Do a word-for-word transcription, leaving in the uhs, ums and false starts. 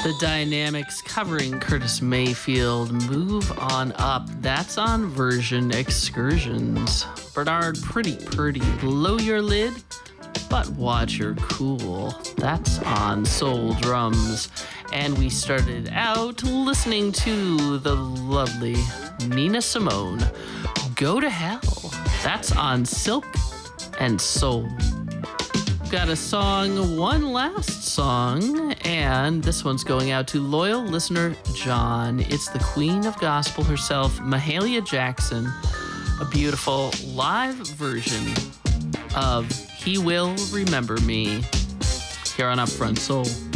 The Dynamics covering Curtis Mayfield, Move On Up. That's on Version Excursions. Bernard Pretty Purdy, Blow Your Lid, But Watch Your Cool. That's on Soul Drums. And we started out listening to the lovely Nina Simone, Go to Hell. That's on Silk and Soul. Got a song, one last song, and this one's going out to loyal listener John. It's the Queen of Gospel herself, Mahalia Jackson, a beautiful live version of He Will Remember Me here on Upfront Soul.